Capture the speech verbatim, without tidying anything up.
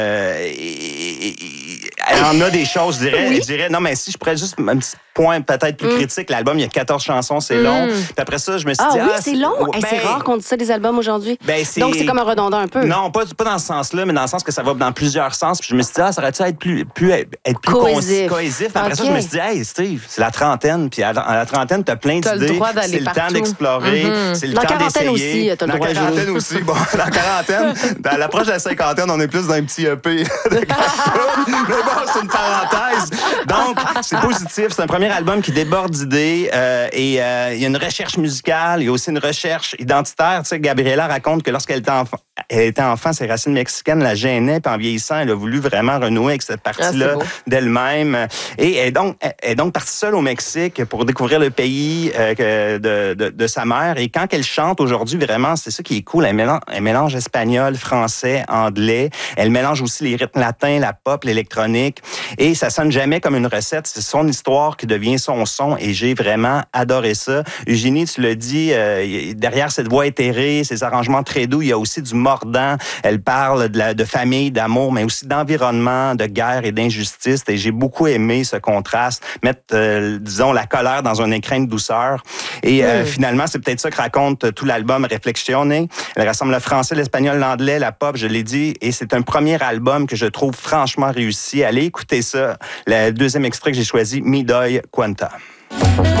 Euh, et, et, et, elle en a des choses, je dirais. Oui. Je dirais, non, mais si je pourrais juste un petit point peut-être plus mm. critique, l'album, il y a quatorze chansons, c'est mm. long. Puis après ça, je me suis ah, dit... Ah oui, c'est, c'est long? Ben, hey, c'est rare qu'on dise ça des albums aujourd'hui. Ben, c'est... Donc, c'est comme un redondant un peu. Non, pas, pas dans ce sens-là, mais dans le sens que ça va dans plusieurs sens. Puis je me suis dit, ah, ça aurait-tu être plus, plus, être plus cohésif. cohésif. Après okay. ça, je me suis dit, hey, Steve, c'est la trentaine. Puis à la trentaine, t'as plein t'as d'idées. Le droit d'aller c'est le partout. temps d'explorer. Mm-hmm. C'est le dans temps quarantaine d'essayer. Aussi, t'as le dans droit la quarantaine de aussi. Bon, dans la quarantaine, à l'approche de la cinquantaine, on est plus dans un petit E P. Mais bon, c'est une parenthèse. Donc, c'est positif. C'est un premier album qui déborde d'idées. Euh, et euh, il y a une recherche musicale. Il y a aussi une recherche identitaire. Tu sais, Gabriela raconte que lorsqu'elle était enfant, elle était enfant, ses racines mexicaines la gênaient. Puis en vieillissant, elle a voulu vraiment renouer avec cette partie-là ah, d'elle-même. Et elle est donc, elle est donc partie seule au Mexique pour découvrir le pays euh, de, de, de sa mère. Et quand elle chante aujourd'hui, vraiment, c'est ça qui est cool. Elle mélange, elle mélange espagnol, français, anglais. Elle mélange aussi les rythmes latins, la pop, l'électronique. Et ça sonne jamais comme une recette. C'est son histoire qui devient son son. Et j'ai vraiment adoré ça. Eugénie, tu l'as dit, euh, derrière cette voix éthérée, ces arrangements très doux, il y a aussi du mordant. Elle parle de, la, de famille, d'amour, mais aussi d'environnement, de guerre et d'injustice. Et j'ai beaucoup aimé ce contraste, mettre, euh, disons, la colère dans un écrin de douceur. Et euh, mmh. finalement, c'est peut-être ça que raconte tout l'album Reflexione. Elle rassemble le français, l'espagnol, l'anglais, la pop, je l'ai dit. Et c'est un premier album que je trouve franchement réussi. Allez écouter ça. Le deuxième extrait que j'ai choisi, Mi doy cuenta.